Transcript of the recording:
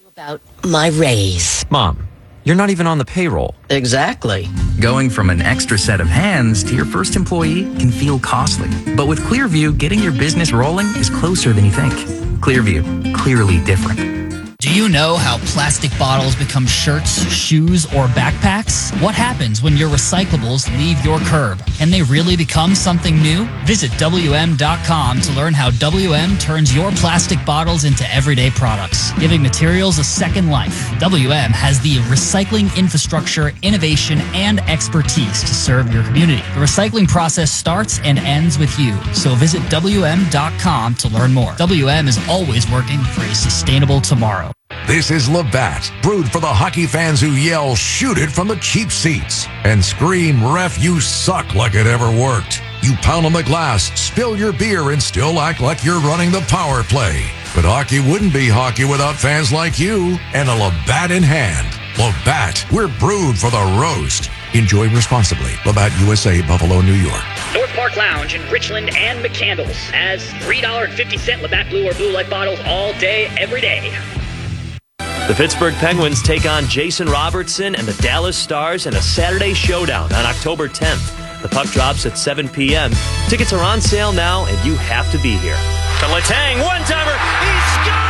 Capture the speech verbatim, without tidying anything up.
About my raise. Mom, you're not even on the payroll. Exactly. Going from an extra set of hands to your first employee can feel costly. But with Clearview, getting your business rolling is closer than you think. Clearview, clearly different. Do you know how plastic bottles become shirts, shoes, or backpacks? What happens when your recyclables leave your curb? Can they really become something new? Visit W M dot com to learn how W M turns your plastic bottles into everyday products, giving materials a second life. W M has the recycling infrastructure, innovation, and expertise to serve your community. The recycling process starts and ends with you, so visit W M dot com to learn more. W M is always working for a sustainable tomorrow. This is Labatt, brewed for the hockey fans who yell, shoot it from the cheap seats, and scream, ref, you suck, like it ever worked. You pound on the glass, spill your beer, and still act like you're running the power play. But hockey wouldn't be hockey without fans like you and a Labatt in hand. Labatt, we're brewed for the roast. Enjoy responsibly. Labatt U S A, Buffalo, New York. North Park Lounge in Richland and McCandles has three dollars and fifty cents Labatt Blue or Blue Light bottles all day, every day. The Pittsburgh Penguins take on Jason Robertson and the Dallas Stars in a Saturday showdown on October tenth. The puck drops at seven p.m. Tickets are on sale now, and you have to be here. The Letang one-timer, he scores!